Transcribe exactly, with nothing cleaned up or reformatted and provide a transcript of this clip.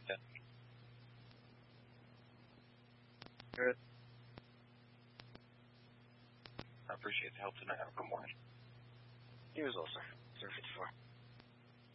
Yeah. Good. I appreciate the help tonight. Have a good morning. You as well, sir.